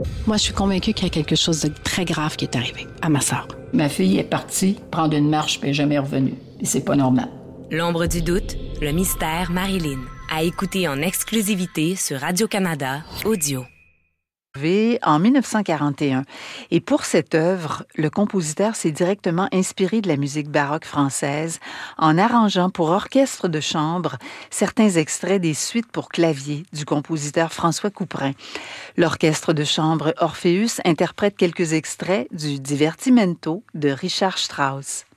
Moi, je suis convaincue qu'il y a quelque chose de très grave qui est arrivé à ma sœur. Ma fille est partie prendre une marche puis elle n'est jamais revenue. Et c'est pas normal. L'ombre du doute, le mystère Marilyn. À écouter en exclusivité sur Radio-Canada Audio. En 1941. Et pour cette œuvre, le compositeur s'est directement inspiré de la musique baroque française en arrangeant pour orchestre de chambre certains extraits des suites pour clavier du compositeur François Couperin. L'orchestre de chambre Orpheus interprète quelques extraits du Divertimento de Richard Strauss.